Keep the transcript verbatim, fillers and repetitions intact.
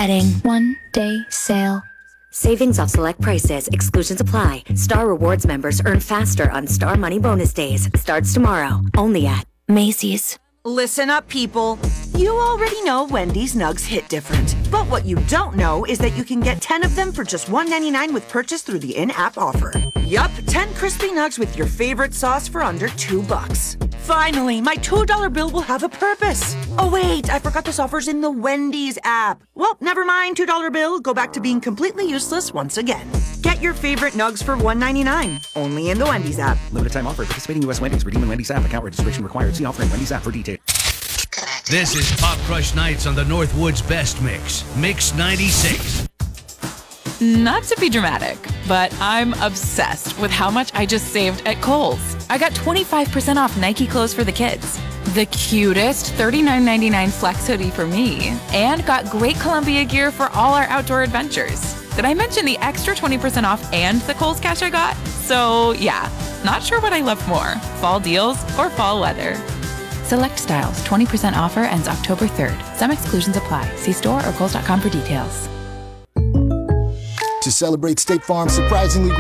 Heading one day sale. Savings off select prices. Exclusions apply. Star Rewards members earn faster on Star Money Bonus Days. Starts tomorrow. Only at Macy's. Listen up, people. You already know Wendy's nugs hit different. But what you don't know is that you can get ten of them for just one ninety-nine with purchase through the in-app offer. Yup, ten crispy nugs with your favorite sauce for under two bucks. Finally, my two dollar bill will have a purpose. Oh wait, I forgot this offer's in the Wendy's app. Well, never mind, two dollar bill. Go back to being completely useless once again. Get your favorite nugs for one ninety-nine. Only in the Wendy's app. Limited time offer. Participating U S Wendy's. Redeem in Wendy's app. Account registration required. See offer in Wendy's app for details. This is Pop Crush Nights on the Northwoods Best Mix. Mix ninety-six. Not to be dramatic, but I'm obsessed with how much I just saved at Kohl's. I got twenty-five percent off Nike clothes for the kids, the cutest thirty-nine ninety-nine flex hoodie for me, and got great Columbia gear for all our outdoor adventures. Did I mention the extra twenty percent off and the Kohl's cash I got? So yeah, not sure what I love more, fall deals or fall weather. Select styles, twenty percent offer ends October third. Some exclusions apply. See store or kohls dot com for details. To celebrate State Farm's surprisingly